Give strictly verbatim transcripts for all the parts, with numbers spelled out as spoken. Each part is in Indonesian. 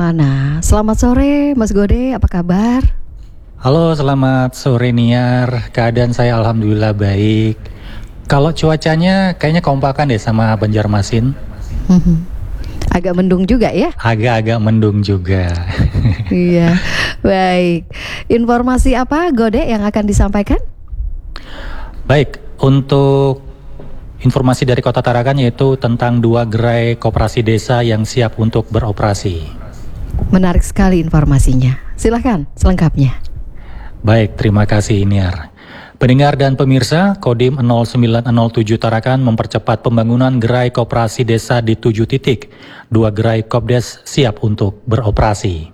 kemana-mana. Selamat sore Mas Gode, apa kabar? Halo, selamat sore Niar. Keadaan saya alhamdulillah baik. Kalau cuacanya kayaknya kompakan deh sama Banjarmasin. Agak mendung juga ya? Agak-agak mendung juga. Iya, baik. Informasi apa Gode yang akan disampaikan? Baik, untuk informasi dari Kota Tarakan yaitu tentang dua gerai koperasi desa yang siap untuk beroperasi. Menarik sekali informasinya. Silakan selengkapnya. Baik, terima kasih Niar. Pendengar dan pemirsa, Kodim nol sembilan nol tujuh Tarakan mempercepat pembangunan gerai koperasi desa di tujuh titik. Dua gerai Kopdes siap untuk beroperasi.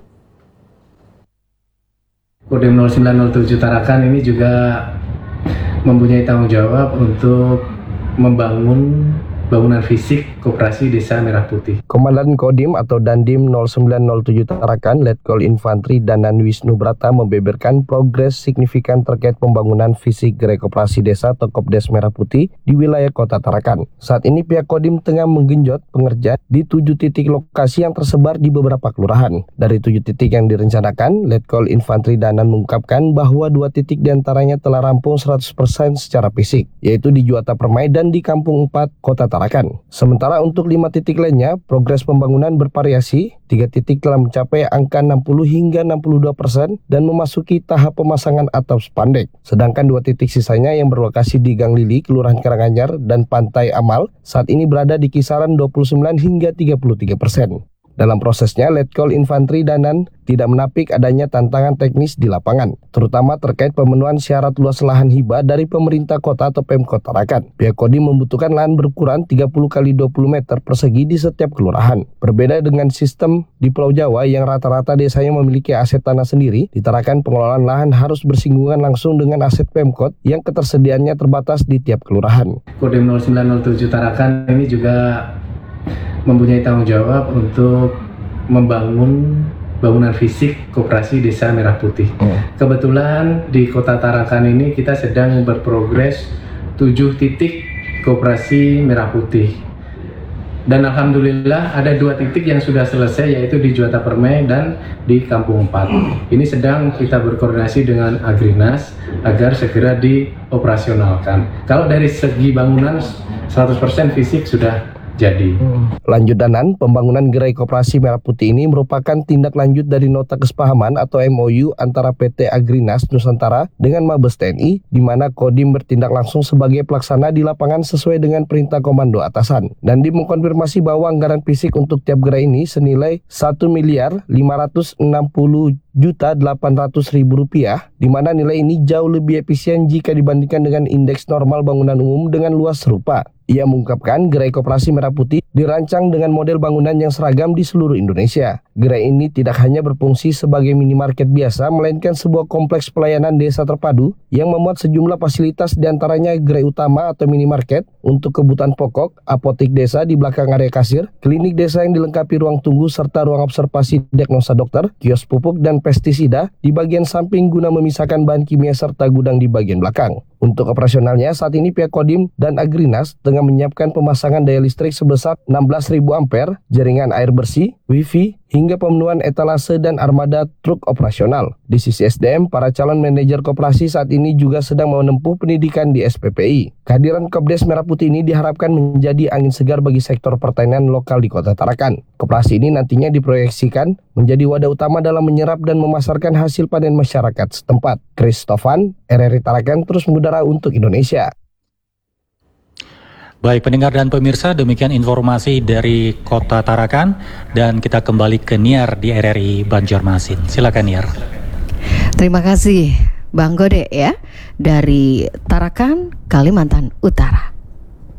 Kodim nol sembilan nol tujuh Tarakan ini juga mempunyai tanggung jawab untuk membangun bangunan fisik Koperasi Desa Merah Putih. Komandan Kodim atau Dandim nol sembilan nol tujuh Tarakan, Letkol Infantri Danan Wisnu Brata membeberkan progres signifikan terkait pembangunan fisik gerai Koperasi Desa atau Kopdes Merah Putih di wilayah Kota Tarakan. Saat ini pihak Kodim tengah menggenjot pengerjaan di tujuh titik lokasi yang tersebar di beberapa kelurahan. Dari tujuh titik yang direncanakan, Letkol Infantri Danan mengungkapkan bahwa dua titik diantaranya telah rampung seratus persen secara fisik, yaitu di Juwata Permai dan di Kampung empat, Kota Tarakan. Sementara untuk lima titik lainnya, progres pembangunan bervariasi. Tiga titik telah mencapai angka enam puluh hingga enam puluh dua persen dan memasuki tahap pemasangan atap spandek. Sedangkan dua titik sisanya yang berlokasi di Gang Lili, Kelurahan Karanganyar, dan Pantai Amal saat ini berada di kisaran dua puluh sembilan hingga tiga puluh tiga persen. Dalam prosesnya, Letkol Infantri Danan tidak menapik adanya tantangan teknis di lapangan, terutama terkait pemenuhan syarat luas lahan hibah dari pemerintah kota atau Pemkot Tarakan. Pihak Kodim membutuhkan lahan berukuran tiga puluh kali dua puluh meter persegi di setiap kelurahan. Berbeda dengan sistem di Pulau Jawa yang rata-rata desanya memiliki aset tanah sendiri, di Tarakan pengelolaan lahan harus bersinggungan langsung dengan aset Pemkot yang ketersediaannya terbatas di tiap kelurahan. Kodim nol sembilan nol tujuh Tarakan ini juga mempunyai tanggung jawab untuk membangun bangunan fisik Koperasi Desa Merah Putih. Oh. Kebetulan di Kota Tarakan ini kita sedang berprogres tujuh titik Koperasi Merah Putih. Dan alhamdulillah ada dua titik yang sudah selesai, yaitu di Juwata Permai dan di Kampung empat. Ini sedang kita berkoordinasi dengan Agrinas agar segera dioperasionalkan. Kalau dari segi bangunan seratus persen fisik sudah jadi. Lanjut Danan, pembangunan gerai Koperasi Merah Putih ini merupakan tindak lanjut dari nota kesepahaman atau M O U antara P T Agrinas Nusantara dengan Mabes T N I, di mana Kodim bertindak langsung sebagai pelaksana di lapangan sesuai dengan perintah komando atasan. Dan mengkonfirmasi bahwa anggaran fisik untuk tiap gerai ini senilai satu miliar lima ratus enam puluh juta delapan ratus ribu rupiah, di mana nilai ini jauh lebih efisien jika dibandingkan dengan indeks normal bangunan umum dengan luas serupa. Ia mengungkapkan gerai Koperasi Merah Putih dirancang dengan model bangunan yang seragam di seluruh Indonesia. Gerai ini tidak hanya berfungsi sebagai minimarket biasa, melainkan sebuah kompleks pelayanan desa terpadu yang memuat sejumlah fasilitas, diantaranya gerai utama atau minimarket untuk kebutuhan pokok, apotek desa di belakang area kasir, klinik desa yang dilengkapi ruang tunggu serta ruang observasi diagnosa dokter, kios pupuk dan pestisida di bagian samping guna memisahkan bahan kimia serta gudang di bagian belakang. Untuk operasionalnya, saat ini pihak Kodim dan Agrinas tengah menyiapkan pemasangan daya listrik sebesar enam belas ribu ampere, jaringan air bersih, wifi, hingga pemenuhan etalase dan armada truk operasional. Di sisi S D M, para calon manajer koperasi saat ini juga sedang menempuh pendidikan di S P P I. Kehadiran Kopdes Merah Putih ini diharapkan menjadi angin segar bagi sektor pertanian lokal di Kota Tarakan. Koperasi ini nantinya diproyeksikan menjadi wadah utama dalam menyerap dan memasarkan hasil panen masyarakat setempat. Christofan, R R I Tarakan terus mengudara untuk Indonesia. Baik pendengar dan pemirsa, demikian informasi dari Kota Tarakan dan kita kembali ke Niar di R R I Banjarmasin. Silakan Niar. Terima kasih Bang Gode ya, dari Tarakan, Kalimantan Utara.